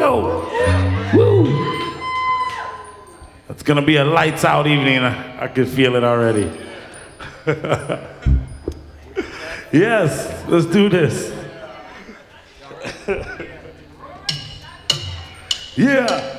go. Woo. It's gonna be a lights out evening. I can feel it already. Yes, let's do this. Yeah.